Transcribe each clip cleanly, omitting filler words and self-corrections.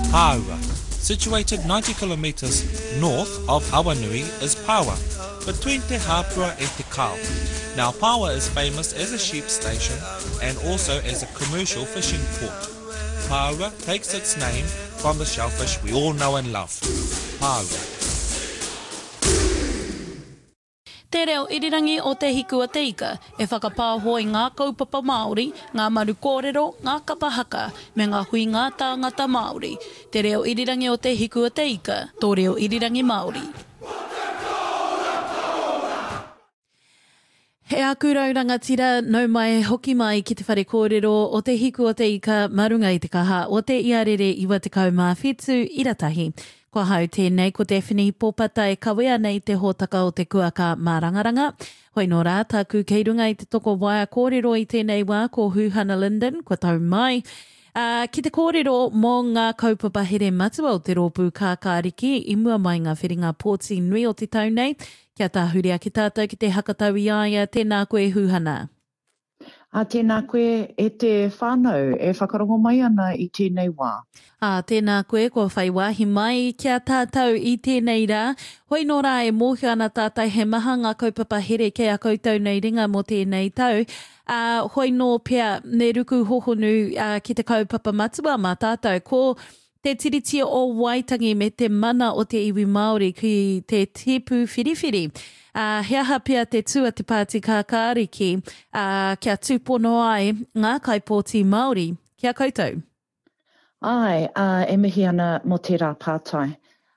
Paua. Situated 90 kilometers north of Awanui is Paua, between Te Hapua and Te Kao. Now Paua is famous as a sheep station and also as a commercial fishing port. Paua takes its name from the shellfish we all know and love. Paua. Te reo irirangi o te hiku a te ika, e whakapāhoi ngā kaupapa Māori, ngā maru kōrero, ngā kapahaka, me ngā hui ngā tāngata Māori. Te reo irirangi o te hiku a te ika, tō reo irirangi Māori. He aku raurangatira, nau mai hoki mai ki te whare kōrero o te hiku o te ika, marunga i te kaha o te iarere iwa te kaumāwhitu iratahi. Kua hau tēnei ko Daphne Popata e kawea nei te hōtaka o te kuaka mārangaranga. Hoi nō rā, tāku kei runga i te toko waia kōrero i tēnei wā ko Huhana Linden, kua tau mai. Ki te kōrero mō ngā kaupapa here matua o te rōpū kākāriki, i mua mai ngā whiringa pōti nui o te tau nei. Kia tāhuria ki tātou ki te hakatau i aia, tēnā koe Huhana. Tēnā koe e te whānau e whakarongo mai ana i tēnei wā. Tēnā koe, kua whai wāhi mai kia tātou i tēnei rā. Hoi nō rā e mōhio ana tātai he maha ngā kaupapa here kei a koutou nei ringa mō tēnei tau. Hoi nō pia me ruku hohonu ki te kaupapa matua mā tātou. Ko te tiritia o Waitangi me te mana o te iwi Māori ki te tipu whiriwhiri. He aha pia te tua te Pāti Kākāriki kia tūpono ai ngā kaipōti Māori. Kia koutou? Ai, e mihi ana mo te rā pātai.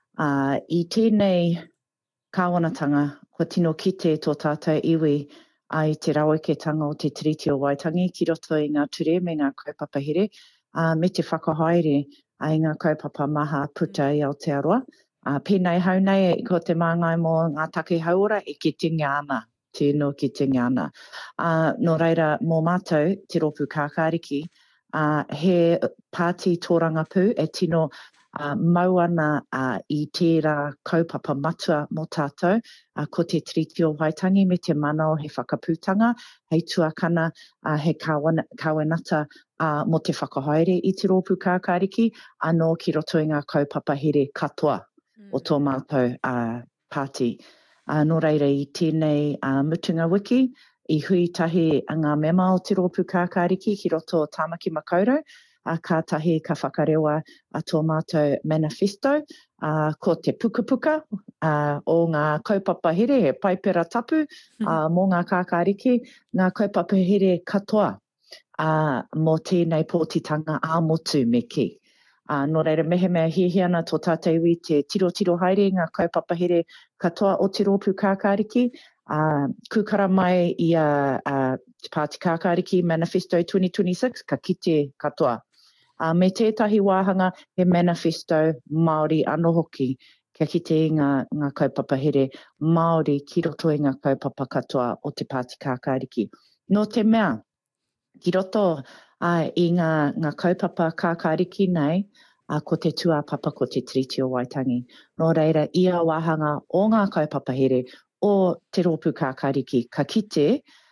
I tēnei kāwanatanga, kua tino kite tō tātou iwi ai te rawaketanga o te tiriti o Waitangi ki roto i ngā ture me ngā kaupapa here, me te whakahaere ai ngā kaupapa maha puta i Aotearoa. Pēnei hau nei, ko te māngai mō ngā take hauora e ki tinga ana, tēnō ki tinga ana. Nō reira, mō mātou, te rōpū kākāriki, he pāti tōrangapū e tino mau ana i tērā kaupapa matua mō tātou, ko te tiriti o Waitangi me te mana o he whakapūtanga, hei tuakana he kawenata mō te whakahaere i te rōpū kākāriki, anō ki roto i ngā kaupapa here katoa o tō mātou pāti. Nō reira i tēnei mutunga wiki, i hui tahi ngā mema o te rōpū kākāriki ki roto o Tāmaki Makaurau, ka tahi ka whakarewa tō mātou manifesto, ko te pukapuka o ngā kaupapa here, he paipera tapu, mō ngā kākāriki, ngā kaupapa here katoa mō tēnei pōtitanga āmotu me ki. Nō reira mehe mea hihi ana tō tātou iwi te tiro haere ngā kaupapa here katoa o te rōpū kākāriki, kukara mai i te Pāti Kākāriki Manifesto 2026 ka kite katoa. Me tētahi wāhanga he manifesto Māori anō hoki kia kite i ngā kaupapa here Māori ki roto i ngā kaupapa katoa o te Pāti Kākāriki. Nō te mea, ki roto i ngā kaupapa kākāriki nei, ko te tuapapa ko te tiriti o Waitangi. Nō reira, ia wāhanga o ngā kaupapa here o te rōpū kākāriki ka kite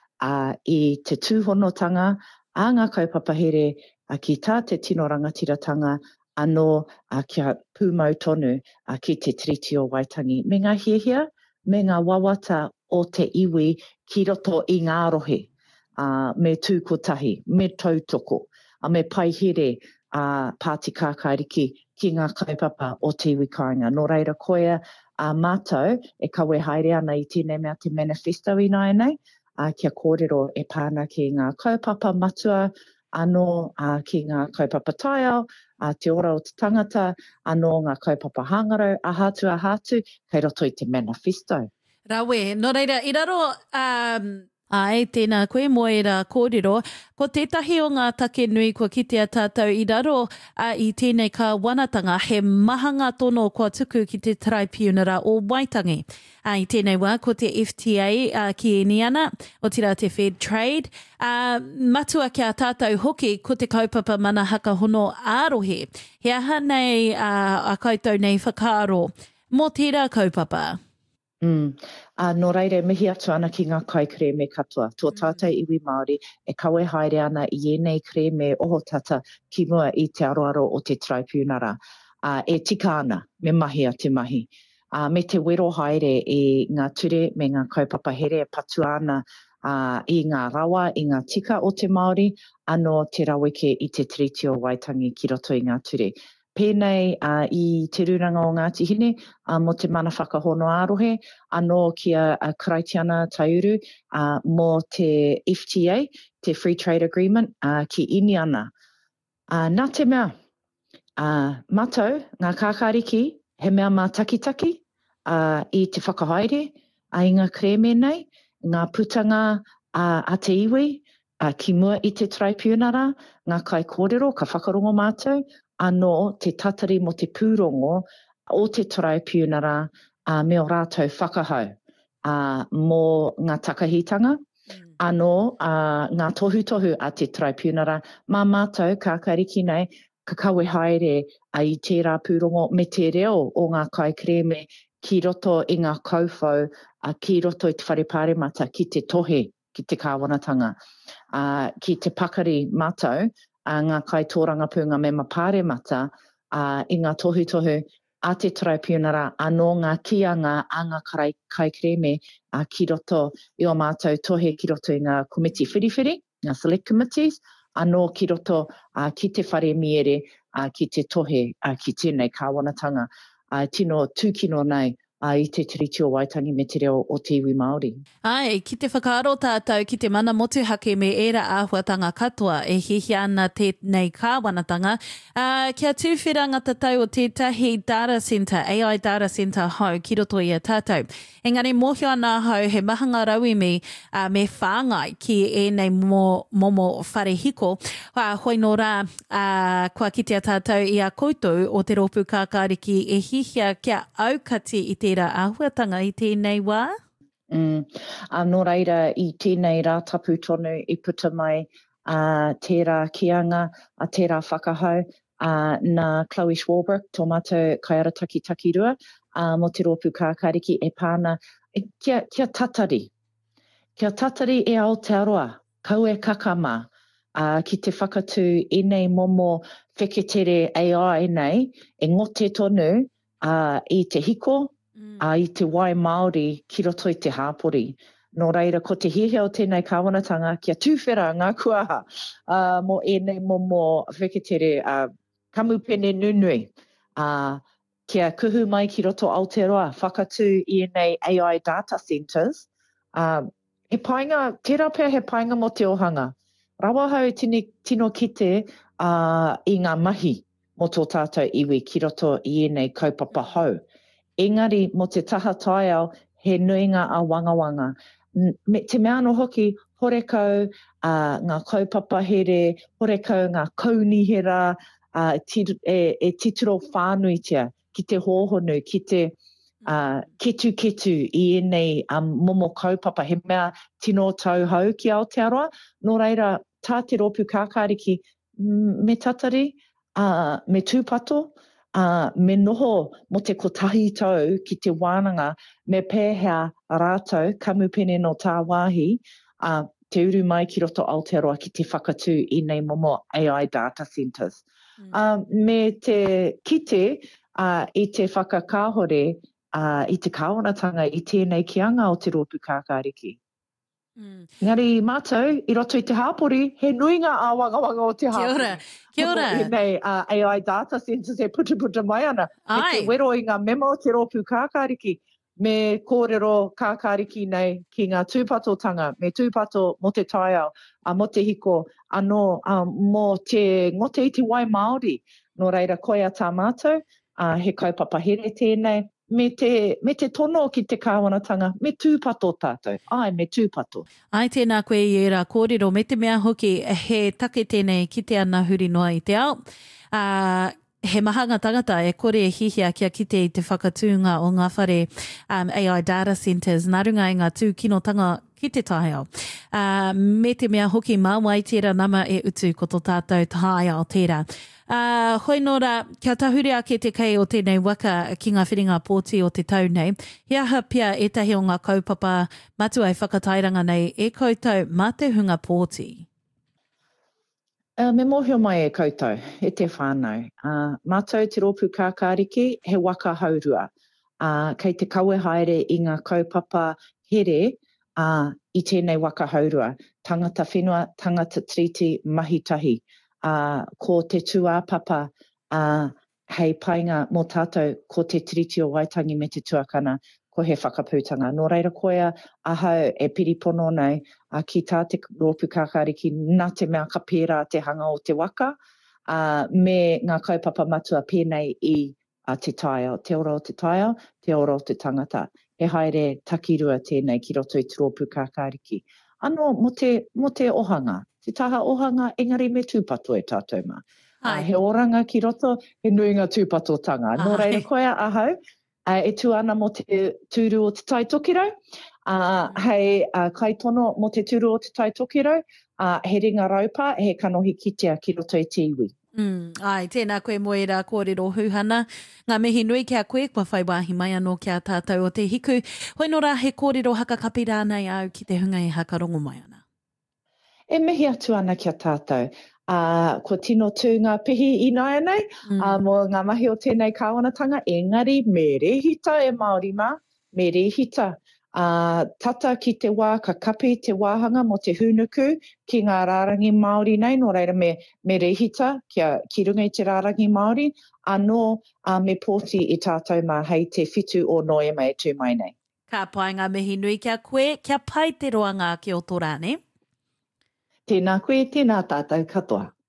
i te tūhonotanga a ngā kaupapa here ki tā te tino rangatiratanga anō kia pūmau tonu ki te tiriti o Waitangi. Me ngā hiehia, me ngā wawata o te iwi ki roto i ngā rohe. Me tūkotahi, me tautoko, me paihere Pāti Kākāriki ki ngā kaupapa o te iwi kāinga. Nō reira koea mātou e kawe haere ana i tēnei mea te manifesto i nai nei, kia kōrero e pāna ki ngā kaupapa matua, anō ki ngā kaupapa taiao, te ora o te tangata, anō ngā kaupapa hangarau, ahatu, kei roto i te manifesto. Rawe, nō reira, i raro Ai, tēnā koe moe rā kōrero. Ko tētahi o ngā take nui kua kitea tātou i raro i tēnei ka wanatanga he mahanga tono kua tuku ki te tribunara o Waitangi. I tēnei wā, ko te FTA ki Eniana, o tira te Fair Trade. Matua kia tātou hoki ko te kaupapa mana haka hono ārohe. He aha nei a koutou nei whakaaro. Mō tērā kaupapa? Nō reire, mihi atu ana ki ngā kai kreme katoa. Tō tātou iwi Māori e kawe haere ana i enei kreme oho tata ki mua i te aroaro o te tribunara. e tika ana, me mahi a te mahi. Me te wero haere i ngā ture me ngā kaupapa here patu ana i ngā rawa, i ngā tika o te Māori, anō te raweke i te tiriti o Waitangi ki roto i ngā ture. Pēnei i te ruranga o Ngāti Hine, mo te mana whakahono ārohe, anō kia Karaitiana Taiuru, mo te FTA, te Free Trade Agreement, ki ini ana. Nā te mea, mātou, ngā kākāriki, he mea mā takitaki i te whakahaere, i ngā kreme nei, ngā putanga a te iwi, ki mua i te traipunara, ngā kai kōrero, ka whakarongo mātou, anō te tatari mo te pūrongo o te traipunara me o rātou whakahau mō ngā takahitanga, anō ngā tohu a te traipunara, mā mātou kākāriki nei, ka kawe haere i tērā pūrongo me te reo o ngā kai kreme ki roto i ngā kaufau, ki roto i te wharepāremata, ki te tohe, ki te kāwanatanga, ki te pakari mātou, ngā kai tōranga pūnga me mapāremata, i ngā tohu a te traipunara, anō ngā kianga a ngā kai kreme ki roto i o mātou tohe ki roto i ngā komiti whiriwhiri, ngā select committees, anō ki roto ki te whare miere, ki te tohe, ki tēnei kāwanatanga, tino tūkino nei i te tiriti o Waitangi me te reo o te iwi Māori. Ai, ki te whakaaro tātou ki te mana motuhake me era āhuatanga katoa e hihi ana tēnei kāwanatanga. Kia tūwhera ngata tau o tētahi data centre, AI data centre hau ki roto i a tātou. Engari mōhio ana hau he mahanga rauimi me whāngai ki enei momo whare hiko. Hoi nō rā, kua kitea tātou i a koutou o te ropu kākāriki e hihia kia aukati i tērā āhuatanga i tēnei wā? Nō reira i tēnei rā tapu tonu i puta mai tērā kianga, tērā whakahau, nā Chloe Schwalbrook, tō mātou kaiarataki takirua, mo te ropu kākāriki e pāna, kia tatari. Kia tatari e Aotearoa, kau e kakama, ki te whakatū i nei momo wheketere AI nei, e ngote tonu i te hiko, i te wai Māori ki roto i te hāpori. Nō reira, ko te hihia o tēnei kāwanatanga, kia tūwhera ngā kuaha mo enei momo wheketere kamupene nunui. Kia kuhu mai ki roto Aotearoa, whakatū i enei AI data centers. He painga, tērā pēr he painga mo te ohanga. Rawa hau tino kite i ngā mahi mo tō tātou iwi ki roto i enei kaupapa hau. Engari, mo te taha taiao, he nuinga a wangawanga. Te mea anō hoki, horekau ngā kaupapa here, horekau ngā kaunihera, e titiro whānuitia, ki te hōhonu, ki te ketu i enei momo kaupapa, he mea tino tau hau ki Aotearoa. Nō reira, tā te ropu kākāriki, me tatari, me tūpato, me noho mo te kotahi tau ki te wānanga me pēhea rātou kamupene no tā wāhi te uru mai ki roto Aotearoa ki te whakatū i nei momo AI data centers. Me te kite i te whakakāhore i te kāwanatanga i tēnei kianga o te ropu kākāriki. Ngari mātou, i roto i te hāpori, he nuinga a wangawanga o te hāpori. Kia ora. He nei AI data centers e puta mai ana. Me te wero i ngā memo te ropu kākāriki, me kōrero kākāriki nei ki ngā tūpatotanga, me tūpato mo te taiao, mo te hiko, anō mo te ngote i te wai Māori. Nō reira koe a tā mātou, he kaupapa here tēnei, me te tono ki te kāwanatanga, me tūpato tātou. Me tūpato. Ai tēnā koe i era kōrero, me te mea hoki he take tēnei ki te ana huri noa i te ao. He mahanga tangata e kore e hihia kia kite i te whakatūnga o ngā whare AI data centers, nā runga i ngā tūkinotanga ki te tāiao. Me te mea hoki māwai tērā nama e utu ko tō tātou tāiao tērā. Hoi nō rā, kia tahuri ake te kei o tēnei waka ki ngā whiringa pōti o te tau nei. He aha pia etahi o ngā kaupapa matua e whakatairanga nei e koutou mā te hunga pōti. Me mohio mai e koutou, e te whānau. Mātou te rōpū kākāriki, he waka haurua. Kei te kaue haere i ngā kaupapa here i tēnei waka haurua. Tangata whenua, tangata triti, mahitahi. Ko te tuāpapa, hei painga mō tātou, ko te triti o Waitangi me te tuakana, ko he whakapūtanga. Nō reira koea, ahau e piripono nei, ki tā te rōpū kākāriki, nā te mea ka pērā te hanga o te waka, me ngā kaupapa matua pēnei i te taio, te ora o te taio, te ora o te tangata. He haere takirua tēnei ki roto i te rōpū kākāriki. Anō, mo te ohanga, te taha ohanga, engari me tūpato e tātou mā. He oranga ki roto, he nui ngā tūpatotanga. Nō reira koea, ahau, e tū ana mo te tūru o te tai tokiro, hei kaitono mo te tūru o te tai tokiro, he ringa raupa, he kanohi kitea ki roto i te iwi. Ai, tēnā koe moera kōrero hūhana. Ngā mihi nui kia koe, kua whai wāhi mai anō kia tātou o te hiku. Hoi nō rā he kōrero hakakapi rānei au ki te hunga e hakarongo mai ana. E mihi atu ana kia tātou. Ko tino tū ngā pihi i nai nei, mo ngā mahi o tēnei kāwanatanga, engari me rehita e Māori mā, me rehita. Tata ki te wā, ka kapi te wāhanga mo te hunuku ki ngā rārangi Māori nei, nō reira me rehita ki runga i te rārangi Māori, anō me pōti i tātou mā hei te whitu o noema e tū mai nei. Ka pai ngā mihi nui kia koe, kia pai te roanga ki o tō rāne. Tēnā koe, tēnā tātou katoa.